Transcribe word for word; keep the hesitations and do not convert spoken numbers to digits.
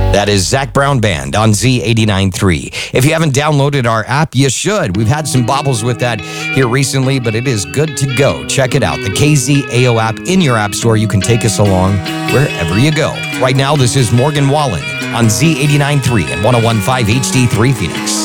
That is Zach Brown Band on Z eighty-nine point three. If you haven't downloaded our app, you should. We've had some bobbles with that here recently, but it is good to go. Check it out. The K Z A O app in your app store. You can take us along wherever you go. Right now, this is Morgan Wallen on Z eighty-nine point three and one oh one point five H D three Phoenix.